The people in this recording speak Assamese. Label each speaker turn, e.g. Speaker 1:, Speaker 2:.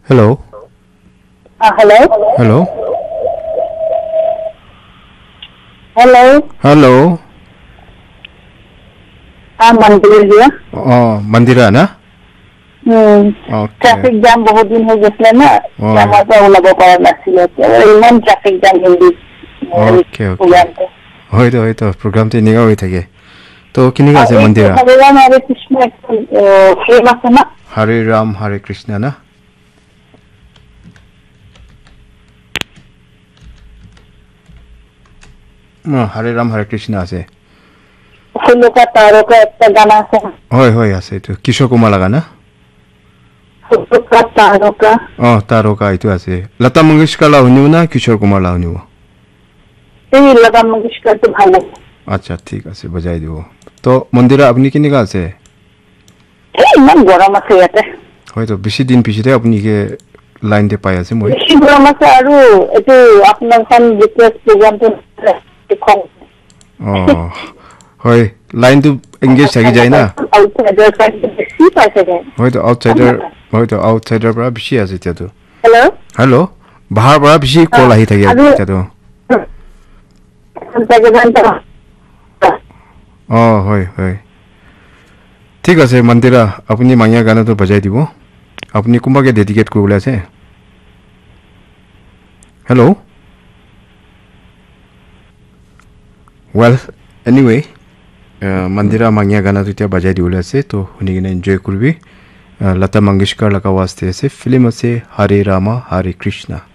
Speaker 1: Hello.
Speaker 2: Hello.
Speaker 1: Hello.
Speaker 2: Hello.
Speaker 1: Hello.
Speaker 2: I'm Mandira here.
Speaker 1: Oh, Mandira na? Okay.
Speaker 2: Traffic jam बहुत दिन हो गया ना जमा तो लगा पड़ा नसीब है और इमान traffic jam Hindi
Speaker 1: Okay, okay. होय तो प्रोग्राम ते निगा होय थाके तो किनी का से मंदिरा
Speaker 2: हरे राम हरे कृष्ण फेमस है ना
Speaker 1: हरे राम हरे कृष्ण ना हरे राम हरे कृष्ण আছে
Speaker 2: फूलों का तारों का एक गाना है
Speaker 1: होय আছে তো কিশোর কুমার লাগা না
Speaker 2: फूलों का तारों का
Speaker 1: तारों का itu আছে লতা মঙ্গেশকর লা হনিও না কিশোর কুমার লা হনিও
Speaker 2: এই লতা মঙ্গেশকর তো ভালো
Speaker 1: আচ্ছা ঠিক আছে বাজাই দিব তো মন্দিরা আপনি কিনি কা আছে
Speaker 2: এই ইমান গরম আছে ইয়াতে
Speaker 1: হয়তো বেশি দিন পিছতে আপনি কে লাইন দে পাই আছে মই
Speaker 2: বেশি গরম আছে আৰু এটো আপনার কান রিকোয়েস্ট প্রোগ্রাম তো দেখুন
Speaker 1: হয় লাইন তো এঙ্গেজ থাকি যায় না
Speaker 2: আউটসাইডার কান বেশি পাইছে যায়
Speaker 1: হয়তো আউটসাইডার পৰা বেশি আছে তেতো
Speaker 2: হ্যালো
Speaker 1: হ্যালো বাহার পৰা বেশি কল আহি থাকে তেতো হয় ঠিক আছে মন্দিরা আপনি মাইয়া গানা তো বাজাই দিব আপনি কোনবাকে ডেডিকেট করবলে আছে হ্যালো ওয়েল এনিওয়ে মন্দিরা মাইয়া গানা তো এতিয়া বাজাই দিবলে আছে তো শুনি কিনে এনজয় করবি লতা মঙ্গেশকর লাগা ওয়াস্তে আছে ফিল্ম আছে হরে রামা হরে কৃষ্ণ